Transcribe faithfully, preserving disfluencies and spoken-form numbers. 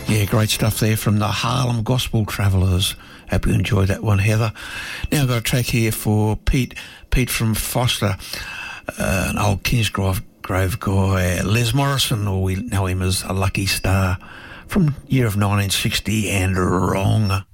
Yeah, great stuff there from the Harlem Gospel Travellers. Hope you enjoyed that one, Heather. Now I've got a track here for Pete, Pete from Foster, uh, an old Kingsgrove Grove guy, Les Morrison, or we know him as A Lucky Star, from year of nineteen sixty, and Wrong.